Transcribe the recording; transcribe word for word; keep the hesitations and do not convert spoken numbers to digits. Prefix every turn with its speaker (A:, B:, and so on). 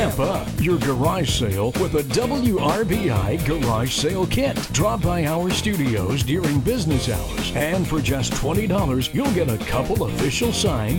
A: Amp up your garage sale with a W R B I garage sale kit. Drop by our studios during business hours, and for just twenty dollars, you'll get a couple official signed